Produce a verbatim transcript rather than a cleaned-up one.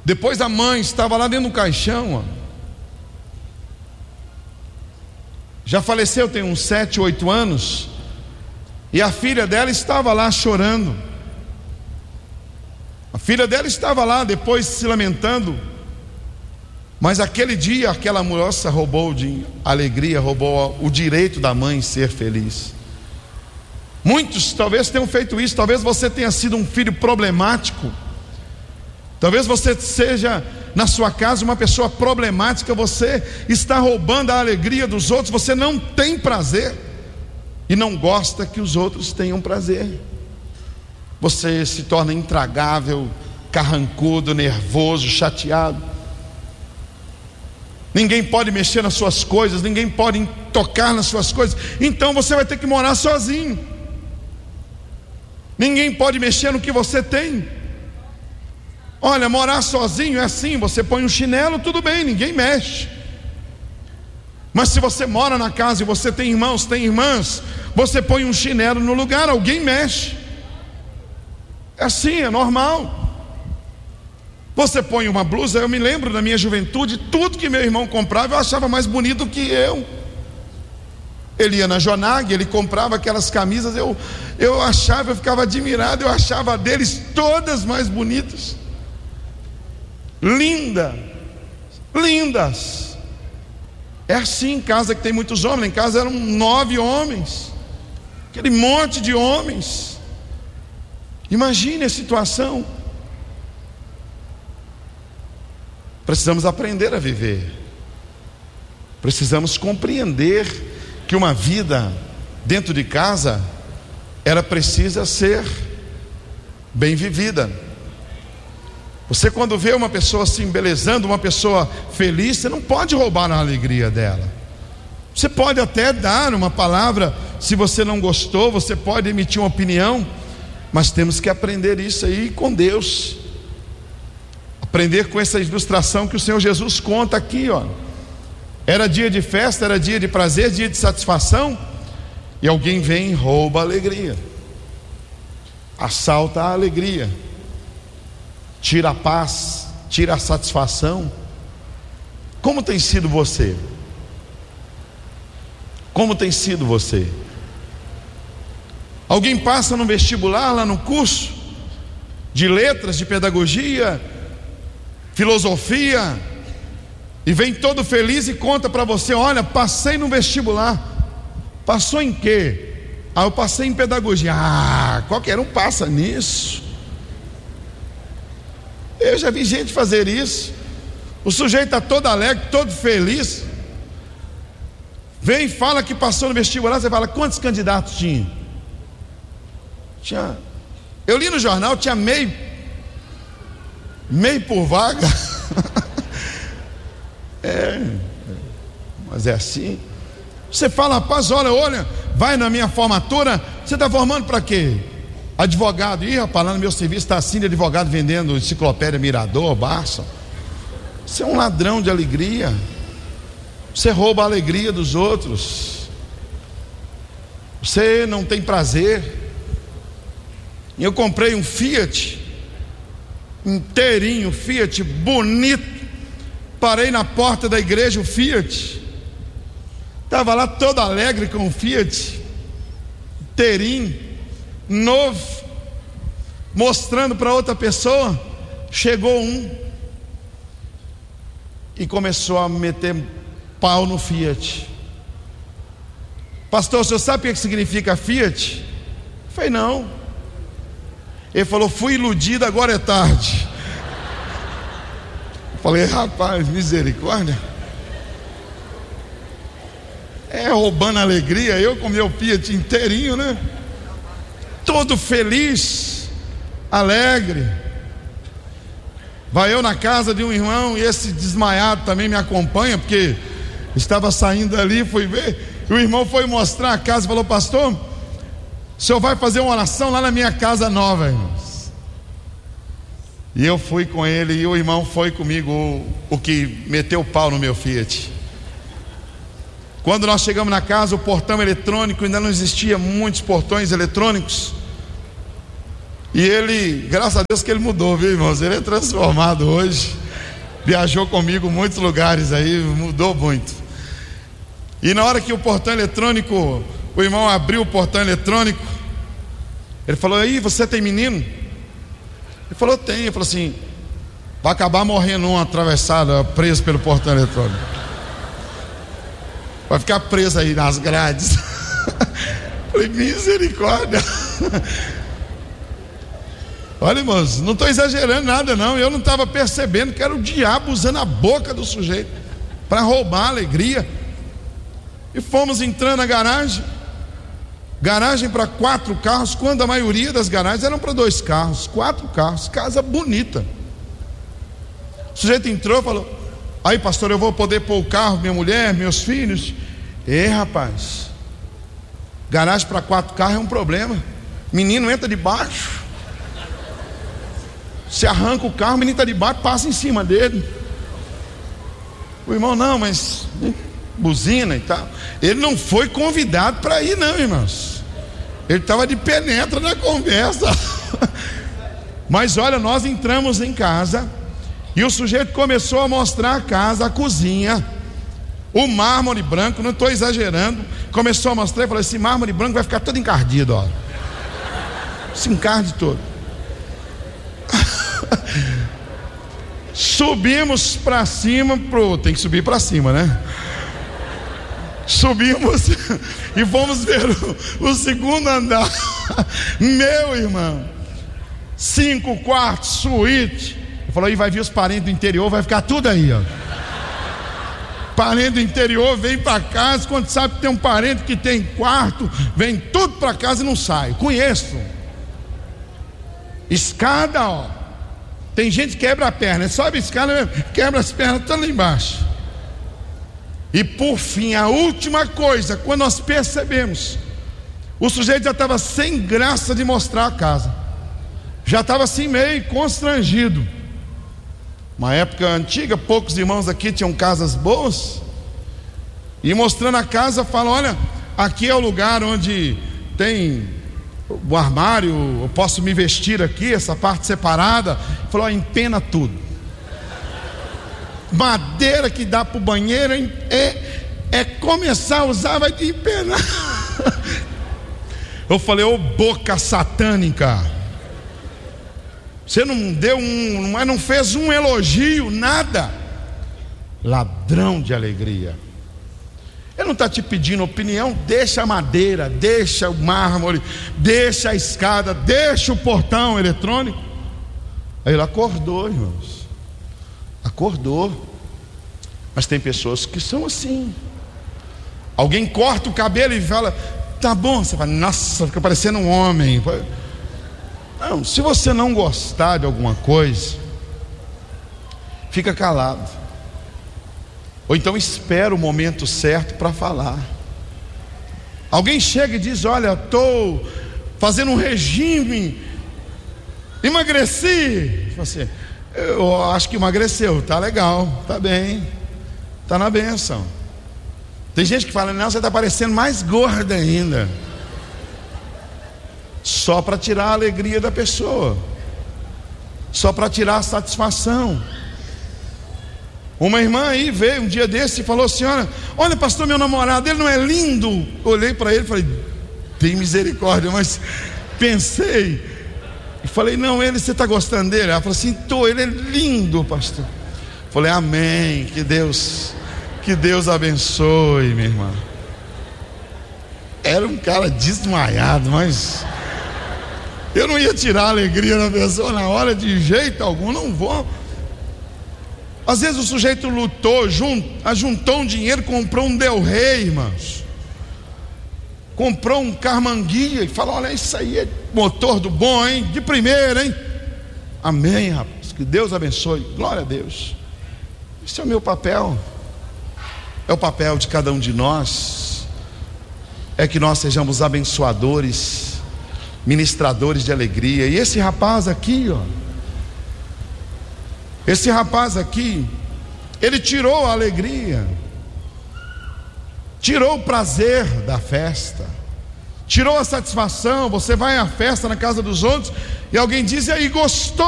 Depois a mãe estava lá dentro do caixão, ó. Já faleceu tem uns sete, oito anos. E a filha dela estava lá chorando. A filha dela estava lá depois se lamentando. Mas aquele dia aquela moça roubou de alegria, roubou o direito da mãe ser feliz. Muitos talvez tenham feito isso. Talvez você tenha sido um filho problemático. Talvez você seja na sua casa uma pessoa problemática. Você está roubando a alegria dos outros. Você não tem prazer e não gosta que os outros tenham prazer. Você se torna intragável, carrancudo, nervoso, chateado. Ninguém pode mexer nas suas coisas, ninguém pode tocar nas suas coisas. Então você vai ter que morar sozinho. Ninguém pode mexer no que você tem. Olha, morar sozinho é assim: você põe um chinelo, tudo bem, ninguém mexe. Mas se você mora na casa e você tem irmãos, tem irmãs, você põe um chinelo no lugar, alguém mexe. É assim, é normal. Você põe uma blusa, eu me lembro da minha juventude, tudo que meu irmão comprava eu achava mais bonito que eu. Ele ia na Jonag, ele comprava aquelas camisas, eu, eu achava, eu ficava admirado, eu achava deles todas mais bonitas. Linda, lindas. É assim em casa que tem muitos homens. Em casa eram nove homens, aquele monte de homens. Imagine a situação. Precisamos aprender a viver. Precisamos compreender que uma vida dentro de casa, ela precisa ser bem vivida. Você quando vê uma pessoa se embelezando, uma pessoa feliz, você não pode roubar a alegria dela. Você pode até dar uma palavra, se você não gostou, você pode emitir uma opinião, mas temos que aprender isso aí com Deus. Aprender com essa ilustração que o Senhor Jesus conta aqui, ó. Era dia de festa, era dia de prazer, dia de satisfação, e alguém vem e rouba a alegria, assalta a alegria, tira a paz, tira a satisfação. Como tem sido você? Como tem sido você? Alguém passa no vestibular, lá no curso de letras, de pedagogia, filosofia, e vem todo feliz e conta para você: olha, passei no vestibular. Passou em quê? Ah, eu passei em pedagogia. Ah, qualquer um passa nisso. Eu já vi gente fazer isso. O sujeito está todo alegre, todo feliz, vem e fala que passou no vestibular. Você fala: quantos candidatos tinha? Tinha, eu li no jornal, tinha meio Meio por vaga. É, mas é assim. Você fala: rapaz, olha, olha, vai na minha formatura. Você está formando para quê? Advogado. Ih, rapaz, lá no meu serviço está assim de advogado vendendo enciclopédia Mirador, Barça. Você é um ladrão de alegria. Você rouba a alegria dos outros. Você não tem prazer. Eu comprei um Fiat inteirinho, Fiat bonito. Parei na porta da igreja, o Fiat. Estava lá todo alegre com o Fiat inteirinho, novo, mostrando para outra pessoa. Chegou um e começou a meter pau no Fiat. Pastor, o senhor sabe o que significa Fiat? Eu falei: não. Ele falou: fui iludido, agora é tarde. Eu falei: rapaz, misericórdia. É, roubando a alegria. Eu com meu Fiat inteirinho, né? Todo feliz, alegre. Vai eu na casa de um irmão, e esse desmaiado também me acompanha, porque estava saindo ali, fui ver. E o irmão foi mostrar a casa e falou: pastor, o senhor vai fazer uma oração lá na minha casa nova, irmãos. E eu fui com ele, e o irmão foi comigo, o, o que meteu o pau no meu Fiat. Quando nós chegamos na casa, o portão eletrônico, ainda não existia muitos portões eletrônicos. E ele, graças a Deus que ele mudou, viu, irmãos? Ele é transformado hoje. Viajou comigo muitos lugares aí, mudou muito. E na hora que o portão eletrônico, o irmão abriu o portão eletrônico, ele falou: aí, você tem menino? Ele falou: tem. Ele falou assim: vai acabar morrendo um atravessado, preso pelo portão eletrônico. Vai ficar preso aí nas grades. Falei: misericórdia. Olha, irmãos, não estou exagerando nada não. Eu não estava percebendo que era o diabo usando a boca do sujeito para roubar a alegria. E fomos entrando na garagem. Garagem para quatro carros, quando a maioria das garagens eram para dois carros. Quatro carros, casa bonita. O sujeito entrou e falou: aí, pastor, eu vou poder pôr o carro, minha mulher, meus filhos? Ei, rapaz, garagem para quatro carros é um problema. Menino entra debaixo, se arranca o carro, o menino está debaixo, passa em cima dele. O irmão: não, mas buzina e tal. Ele não foi convidado para ir não, irmãos. Ele estava de penetra na conversa. Mas olha, nós entramos em casa e o sujeito começou a mostrar a casa, a cozinha, o mármore branco, não estou exagerando. Começou a mostrar e falou: esse mármore branco vai ficar todo encardido, ó. Se encarde todo. Subimos para cima, pro... tem que subir para cima, né? Subimos e fomos ver o, o segundo andar. Meu irmão, cinco quartos, suíte. Ele falou: aí vai vir os parentes do interior, vai ficar tudo aí, ó. Parente do interior vem para casa, quando sabe que tem um parente que tem quarto, vem tudo para casa e não sai. Conheço. Escada, ó. Tem gente que quebra a perna, sobe a escada, quebra as pernas, tá lá embaixo. E por fim, a última coisa, quando nós percebemos, o sujeito já estava sem graça de mostrar a casa, já estava assim meio constrangido. Uma época antiga, poucos irmãos aqui tinham casas boas, e mostrando a casa, fala: olha, aqui é o lugar onde tem o armário, eu posso me vestir aqui, essa parte separada. Falou: ó, empena tudo. Madeira que dá para o banheiro é, é começar a usar, vai te empenar. Eu falei: ô boca satânica, você não deu um, mas não fez um elogio, nada. Ladrão de alegria. Ele não está te pedindo opinião. Deixa a madeira, deixa o mármore, deixa a escada, deixa o portão eletrônico. Aí ele acordou, irmãos. Acordou. Mas tem pessoas que são assim. Alguém corta o cabelo e fala: tá bom. Você fala: nossa, fica parecendo um homem. Não, se você não gostar de alguma coisa, fica calado. Ou então espera o momento certo para falar. Alguém chega e diz: olha, estou fazendo um regime, emagreci. Você: eu acho que emagreceu, tá legal, tá bem, tá na bênção. Tem gente que fala: não, você está parecendo mais gorda ainda. Só para tirar a alegria da pessoa, só para tirar a satisfação. Uma irmã aí veio um dia desse e falou: senhora, olha, pastor, meu namorado, ele não é lindo? Olhei para ele e falei: tem misericórdia. Mas pensei e falei: não, ele, você está gostando dele? Ela falou assim: tô, ele é lindo, pastor. Falei: amém, que Deus que Deus abençoe, minha irmã. Era um cara desmaiado, mas eu não ia tirar a alegria da pessoa na hora, de jeito algum, não vou. Às vezes o sujeito lutou, juntou um dinheiro, comprou um Del Rey, irmãos, comprou um Carmanguia e falou: olha, isso aí é motor do bom, hein? De primeira, hein? Amém, rapaz, que Deus abençoe, glória a Deus. Esse é o meu papel, é o papel de cada um de nós, é que nós sejamos abençoadores, ministradores de alegria. E esse rapaz aqui, ó, esse rapaz aqui, ele tirou a alegria, tirou o prazer da festa, tirou a satisfação. Você vai à festa na casa dos outros E alguém diz: e aí, gostou